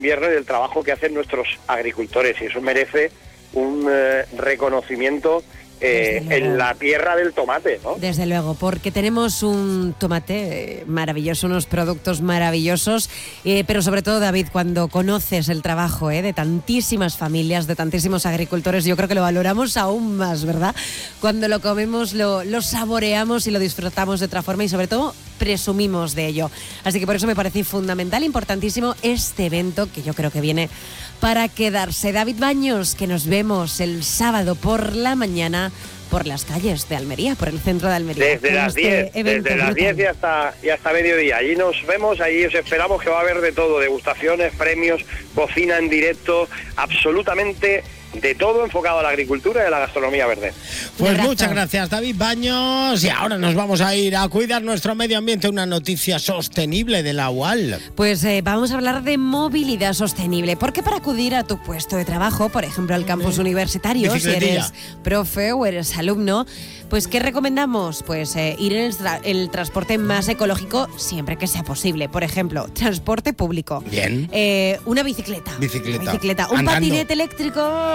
viernes del trabajo que hacen nuestros agricultores, y eso merece un reconocimiento en la tierra del tomate, ¿no? Desde luego, porque tenemos un tomate maravilloso, unos productos maravillosos, pero sobre todo, David, cuando conoces el trabajo de tantísimas familias, de tantísimos agricultores, yo creo que lo valoramos aún más, ¿verdad? Cuando lo comemos, lo saboreamos y lo disfrutamos de otra forma, y sobre todo presumimos de ello. Así que por eso me parece fundamental, importantísimo este evento, que yo creo que viene para quedarse. David Baños, que nos vemos el sábado por la mañana por las calles de Almería, por el centro de Almería. Desde las 10 y hasta mediodía. Allí nos vemos, allí os esperamos, que va a haber de todo, degustaciones, premios, cocina en directo, absolutamente de todo enfocado a la agricultura y a la gastronomía verde. Pues muchas gracias, David Baños. Y ahora nos vamos a ir a cuidar nuestro medio ambiente, una noticia sostenible de la UAL. Pues vamos a hablar de movilidad sostenible, porque para acudir a tu puesto de trabajo, por ejemplo al campus universitario, si eres profe o eres alumno, pues ¿qué recomendamos? Pues ir en el transporte más ecológico siempre que sea posible. Por ejemplo, transporte público. Bien. Una bicicleta. Un Andando. patinete eléctrico.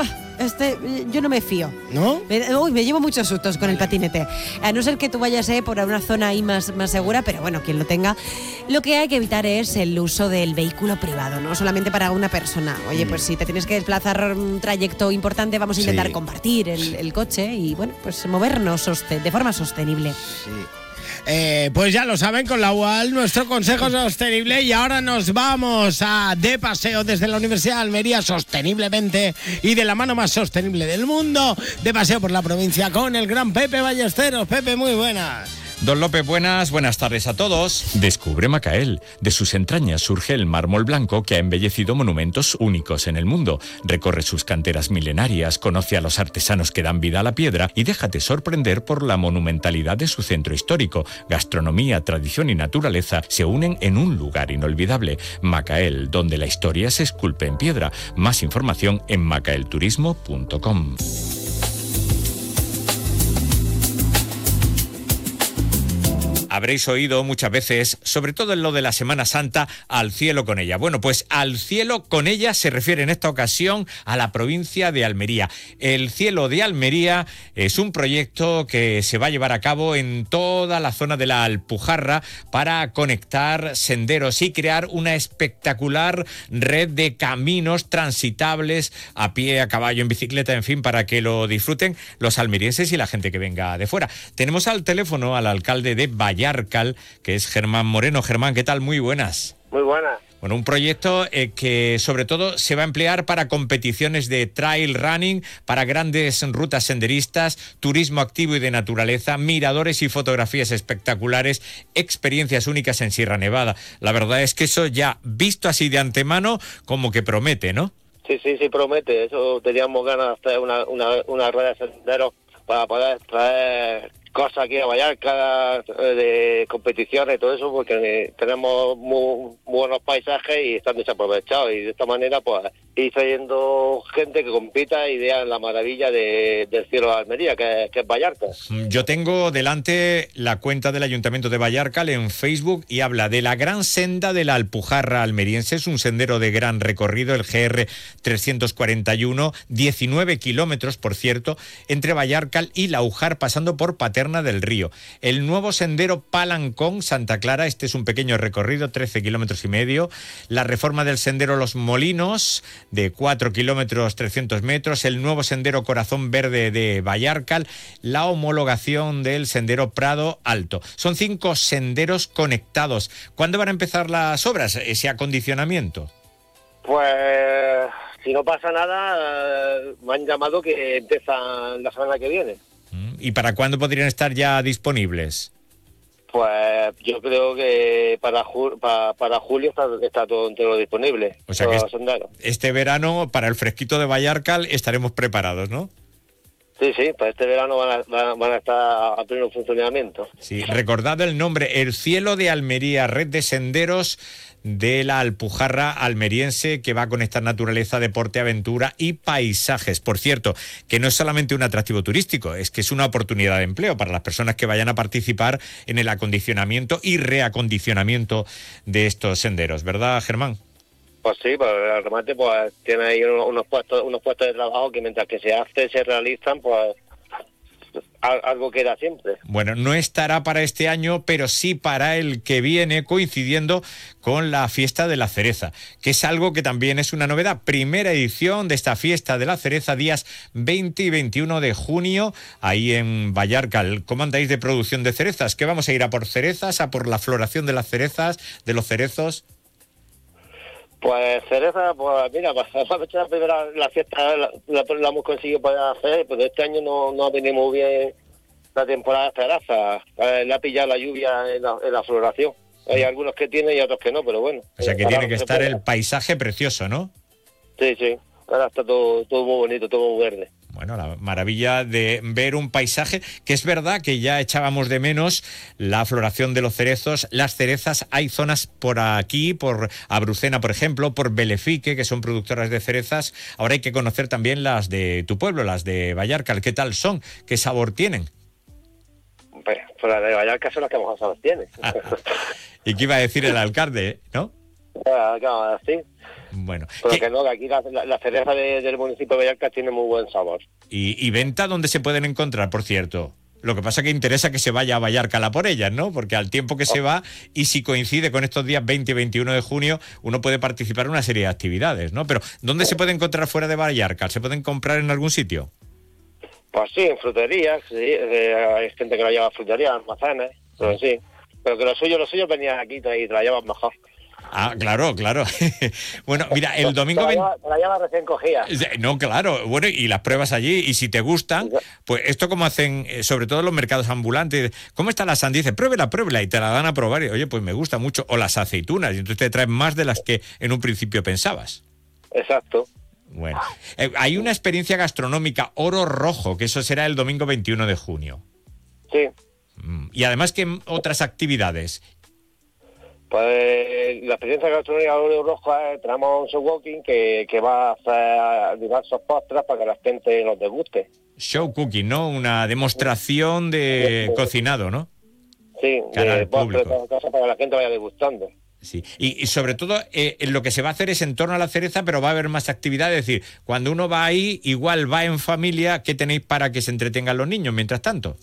Yo no me fío. ¿No? Me llevo muchos sustos con el patinete. A no ser que tú vayas por una zona ahí más segura, pero bueno, quien lo tenga. Lo que hay que evitar es el uso del vehículo privado, no solamente para una persona. Oye, pues si te tienes que desplazar un trayecto importante, vamos a intentar compartir el coche y, bueno, pues movernos de forma sostenible. Sí. Pues ya lo saben, con la UAL, nuestro consejo sostenible. Y ahora nos vamos de paseo desde la Universidad de Almería, sosteniblemente y de la mano más sostenible del mundo, de paseo por la provincia con el gran Pepe Ballesteros. Pepe, muy buenas. Don López, buenas tardes a todos. Descubre Macael. De sus entrañas surge el mármol blanco que ha embellecido monumentos únicos en el mundo. Recorre sus canteras milenarias, conoce a los artesanos que dan vida a la piedra y déjate sorprender por la monumentalidad de su centro histórico. Gastronomía, tradición y naturaleza se unen en un lugar inolvidable. Macael, donde la historia se esculpe en piedra. Más información en macaelturismo.com. Habréis oído muchas veces, sobre todo en lo de la Semana Santa, al cielo con ella. Bueno, pues al cielo con ella se refiere en esta ocasión a la provincia de Almería. El cielo de Almería es un proyecto que se va a llevar a cabo en toda la zona de la Alpujarra para conectar senderos y crear una espectacular red de caminos transitables a pie, a caballo, en bicicleta, en fin, para que lo disfruten los almerienses y la gente que venga de fuera. Tenemos al teléfono al alcalde de Vallarcal, que es Germán Moreno. Germán, ¿qué tal? Muy buenas. Muy buenas. Bueno, un proyecto que sobre todo se va a emplear para competiciones de trail running, para grandes rutas senderistas, turismo activo y de naturaleza, miradores y fotografías espectaculares, experiencias únicas en Sierra Nevada. La verdad es que eso ya, visto así de antemano, como que promete, ¿no? Sí, promete. Eso teníamos ganas de hacer una rueda de senderos para poder traer cosas aquí a Vallarca, de competiciones y todo eso, porque tenemos muy buenos paisajes y están desaprovechados, y de esta manera pues ir trayendo gente que compita y vea la maravilla del cielo de Almería, que es Vallarca. Yo tengo delante la cuenta del Ayuntamiento de Vallarcal en Facebook y habla de la gran senda de la Alpujarra almeriense. Es un sendero de gran recorrido, el GR 341, 19 kilómetros, por cierto, entre Vallarcal y La Ujar, pasando por Paterna del Río. El nuevo sendero Palancón Santa Clara, este es un pequeño recorrido, 13 kilómetros y medio. La reforma del sendero Los Molinos, de 4 kilómetros 300 metros. El nuevo sendero Corazón Verde de Vallarcal. La homologación del sendero Prado Alto. Son 5 senderos conectados. ¿Cuándo van a empezar las obras, ese acondicionamiento? Pues si no pasa nada, me han llamado que empiezan la semana que viene. ¿Y para cuándo podrían estar ya disponibles? Pues yo creo que para julio está todo entero disponible. O sea que este verano, para el fresquito de Vallarcal, estaremos preparados, ¿no? Sí, para este verano van a estar a pleno funcionamiento. Sí, recordad el nombre, El Cielo de Almería, red de senderos de la Alpujarra almeriense que va a conectar naturaleza, deporte, aventura y paisajes. Por cierto, que no es solamente un atractivo turístico, es que es una oportunidad de empleo para las personas que vayan a participar en el acondicionamiento y reacondicionamiento de estos senderos, ¿verdad, Germán? Pues sí, pues el remate pues tiene ahí unos puestos de trabajo que mientras que se realizan, pues algo queda siempre. Bueno, no estará para este año, pero sí para el que viene, coincidiendo con la Fiesta de la Cereza, que es algo que también es una novedad. Primera edición de esta Fiesta de la Cereza, días 20 y 21 de junio, ahí en Vallarcal. ¿Cómo andáis de producción de cerezas? ¿Qué vamos a ir a por cerezas, a por la floración de las cerezas, de los cerezos? Pues cereza, pues mira, la fiesta la hemos conseguido poder hacer, pues este año no ha venido muy bien la temporada de cereza, le ha pillado la lluvia en la floración. Hay algunos que tienen y otros que no, pero bueno. O sea que tiene que estar el paisaje precioso, ¿no? Sí, ahora está todo muy bonito, todo muy verde. Bueno, la maravilla de ver un paisaje, que es verdad que ya echábamos de menos la floración de los cerezos, las cerezas. Hay zonas por aquí, por Abrucena, por ejemplo, por Belefique, que son productoras de cerezas. Ahora hay que conocer también las de tu pueblo, las de Vallarcal. ¿Qué tal son? ¿Qué sabor tienen? Pues las de Vallarcal son las que mejor sabor tienen. ¿Y qué iba a decir el alcalde, no? Claro, sí. Bueno. Pero que no, que aquí la cereza del municipio de Vallarcal tiene muy buen sabor. ¿Y venta dónde se pueden encontrar, por cierto? Lo que pasa es que interesa que se vaya a Vallarcal a por ellas, ¿no? Porque al tiempo que se va, y si coincide con estos días 20 y 21 de junio, uno puede participar en una serie de actividades, ¿no? Pero ¿dónde se puede encontrar fuera de Vallarcal? ¿Se pueden comprar en algún sitio? Pues sí, en fruterías, sí. Hay gente que lo lleva a fruterías, almacenes, pero sí. Pero que lo suyo venía aquí y te la llevas mejor. Ah, claro. Bueno, mira, el domingo... Te la llevas recién cogida. No, claro. Bueno, y las pruebas allí, y si te gustan, pues esto como hacen, sobre todo en los mercados ambulantes. ¿Cómo está la sandía? Dice, pruébela, y te la dan a probar. Y, oye, pues me gusta mucho. O las aceitunas, y entonces te traen más de las que en un principio pensabas. Exacto. Bueno, hay una experiencia gastronómica, Oro Rojo, que eso será el domingo 21 de junio. Sí. Y además, ¿qué otras actividades? Pues la experiencia gastronómica de Oro Rojo tenemos un show walking que va a hacer diversos postres para que la gente los deguste. Show cooking, ¿no? Una demostración de cocinado, ¿no? Sí, cara de postres, cosas para que la gente vaya degustando. Sí, y sobre todo lo que se va a hacer es en torno a la cereza, pero va a haber más actividades. Es decir, cuando uno va ahí, igual va en familia. ¿Qué tenéis para que se entretengan los niños mientras tanto?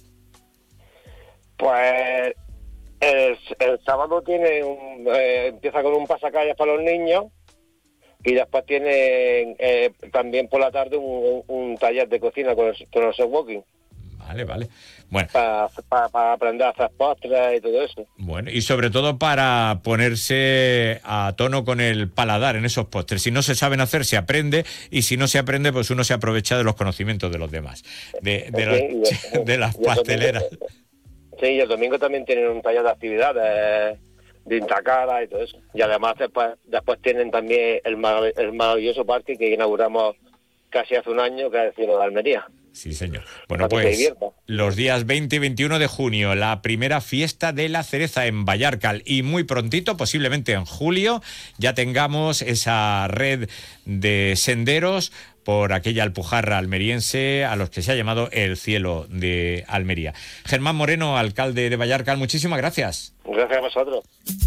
Pues el sábado empieza con un pasacalles para los niños y después tiene también por la tarde un taller de cocina con el show walking. Vale. Bueno, para aprender a hacer postres y todo eso. Bueno, y sobre todo para ponerse a tono con el paladar en esos postres. Si no se saben hacer, se aprende, y si no se aprende, pues uno se aprovecha de los conocimientos de los demás, de las pasteleras. Sí, y el domingo también tienen un taller de actividades de Intacada y todo eso. Y además después tienen también el maravilloso parque que inauguramos casi hace un año, que es el Cielo de Almería. Sí, señor. Bueno, pues los días 20 y 21 de junio, la primera fiesta de la cereza en Vallarcal, y muy prontito, posiblemente en julio, ya tengamos esa red de senderos por aquella Alpujarra almeriense a los que se ha llamado el Cielo de Almería. Germán Moreno, alcalde de Vallarcal, muchísimas gracias. Gracias a vosotros.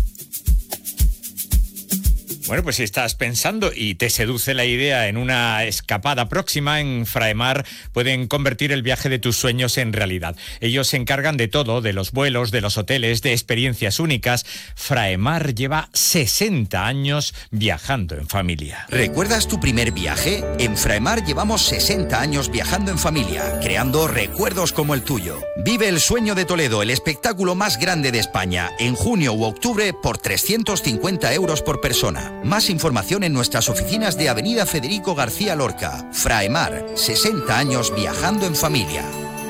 Bueno, pues si estás pensando y te seduce la idea en una escapada próxima, en Fraemar pueden convertir el viaje de tus sueños en realidad. Ellos se encargan de todo, de los vuelos, de los hoteles, de experiencias únicas. Fraemar lleva 60 años viajando en familia. ¿Recuerdas tu primer viaje? En Fraemar llevamos 60 años viajando en familia, creando recuerdos como el tuyo. Vive el sueño de Toledo, el espectáculo más grande de España, en junio u octubre por 350 euros por persona. Más información en nuestras oficinas de Avenida Federico García Lorca. Fraemar, 60 años viajando en familia.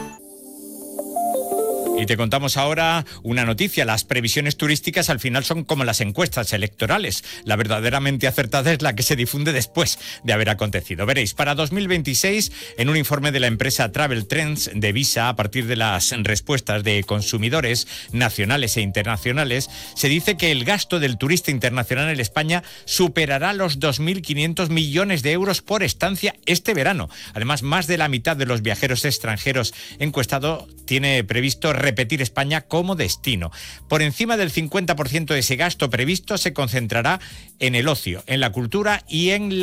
Y te contamos ahora una noticia. Las previsiones turísticas al final son como las encuestas electorales. La verdaderamente acertada es la que se difunde después de haber acontecido. Veréis, para 2026, en un informe de la empresa Travel Trends de Visa, a partir de las respuestas de consumidores nacionales e internacionales, se dice que el gasto del turista internacional en España superará los 2.500 millones de euros por estancia este verano. Además, más de la mitad de los viajeros extranjeros encuestados tiene previsto repetir España como destino. Por encima del 50% de ese gasto previsto se concentrará en el ocio, en la cultura y en